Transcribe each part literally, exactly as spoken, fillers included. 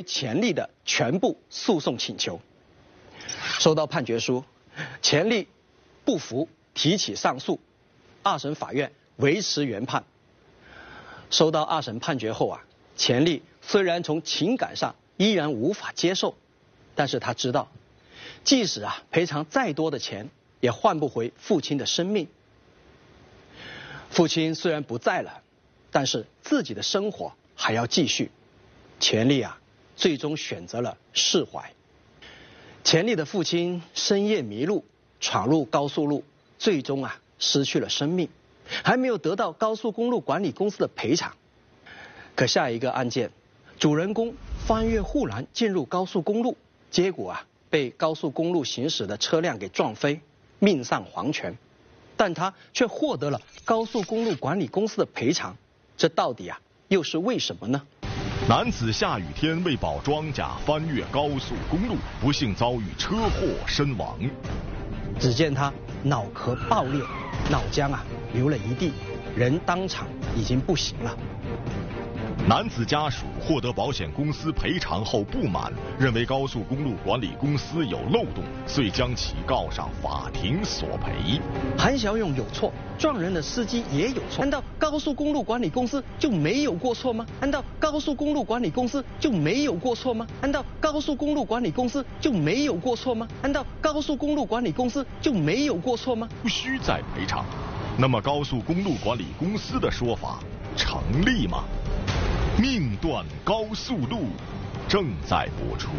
钱丽的全部诉讼请求。收到判决书，钱丽不服，提起上诉，二审法院维持原判。收到二审判决后啊，钱丽虽然从情感上依然无法接受，但是他知道，即使啊赔偿再多的钱，也换不回父亲的生命。父亲虽然不在了，但是自己的生活还要继续。钱丽啊，最终选择了释怀。钱丽的父亲深夜迷路，闯入高速路，最终啊失去了生命，还没有得到高速公路管理公司的赔偿。可下一个案件，主人公翻越护栏进入高速公路，结果啊被高速公路行驶的车辆给撞飞，命丧黄泉。但他却获得了高速公路管理公司的赔偿，这到底啊又是为什么呢？ 男子下雨天为保庄稼翻越高速公路，不幸遭遇车祸身亡。 只见他脑壳爆裂，脑浆啊流了一地，人当场已经不行了。 男子家属获得保险公司赔偿后不满，认为高速公路管理公司有漏洞，遂将其告上法庭索赔。 韩小勇有错，撞人的司机也有错，难道高速公路管理公司就没有过错吗？难道高速公路管理公司就没有过错吗？难道高速公路管理公司就没有过错吗？难道高速公路管理公司就没有过错吗？ 不需再赔偿。那么高速公路管理公司的说法成立吗？命断高速路正在播出。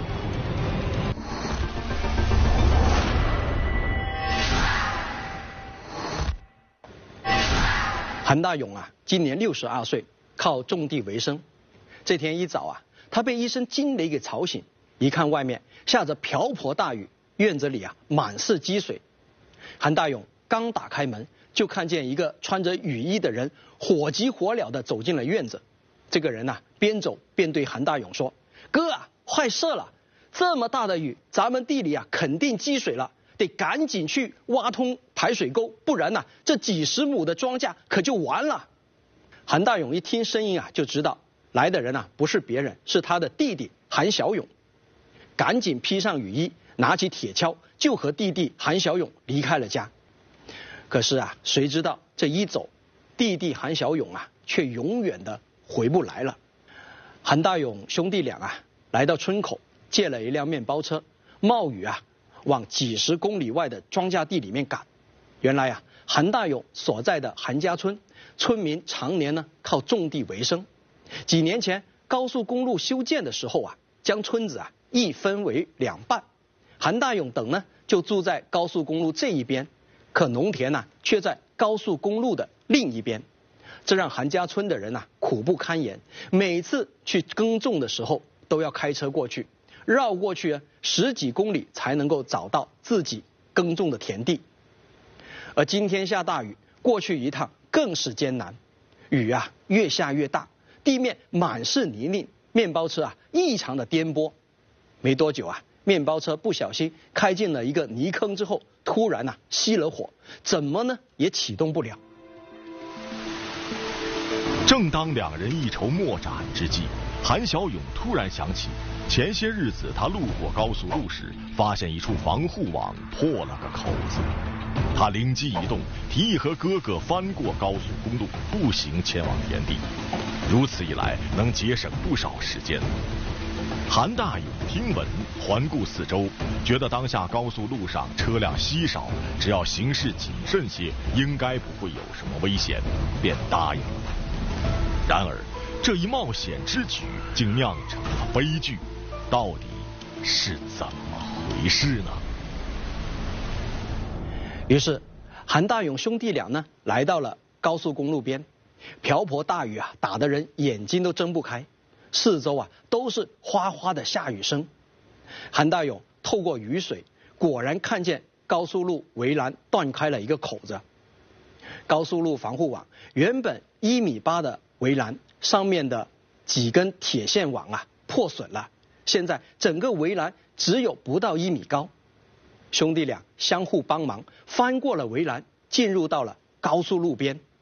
韩大勇啊，今年六十二岁，靠种地为生。这天一早啊，他被一声惊雷给吵醒，一看外面下着瓢泼大雨，院子里啊满是积水。韩大勇刚打开门，就看见一个穿着雨衣的人火急火燎地走进了院子。这个人呐、啊，边走边对韩大勇说：“哥啊，坏事了！这么大的雨，咱们地里啊肯定积水了，得赶紧去挖通排水沟，不然呐、啊，这几十亩的庄稼可就完了。”韩大勇一听声音啊，就知道来的人啊不是别人，是他的弟弟韩小勇。赶紧披上雨衣，拿起铁锹，就和弟弟韩小勇离开了家。可是啊，谁知道这一走，弟弟韩小勇啊，却永远的回不来了。韩大勇兄弟俩啊，来到村口，借了一辆面包车，冒雨啊，往几十公里外的庄稼地里面赶。原来啊，韩大勇所在的韩家村，村民常年呢靠种地为生。几年前高速公路修建的时候啊，将村子啊一分为两半，韩大勇等呢就住在高速公路这一边，可农田呢、啊、却在高速公路的另一边。这让韩家村的人呐、啊、苦不堪言，每次去耕种的时候都要开车过去，绕过去啊十几公里才能够找到自己耕种的田地。而今天下大雨，过去一趟更是艰难，雨啊越下越大，地面满是泥泞，面包车啊异常的颠簸。没多久啊，面包车不小心开进了一个泥坑之后，突然呐、啊、熄了火，怎么呢也启动不了。 正当两人一筹莫展之际，韩小勇突然想起，前些日子他路过高速路时，发现一处防护网破了个口子。他灵机一动，提议和哥哥翻过高速公路，步行前往田地。如此一来，能节省不少时间。韩大勇听闻，环顾四周，觉得当下高速路上车辆稀少，只要行事谨慎些，应该不会有什么危险，便答应了。然而，这一冒险之举竟酿成了悲剧，到底是怎么回事呢？ 于是，韩大勇兄弟俩呢来到了高速公路边，瓢泼大雨啊，打得人眼睛都睁不开，四周啊都是哗哗的下雨声。韩大勇透过雨水，果然看见高速路围栏断开了一个口子。高速路防护网原本一米八的围栏上面的几根铁线网啊破损了，现在整个围栏只有不到一米高。兄弟俩相互帮忙，翻过了围栏，进入到了高速路边。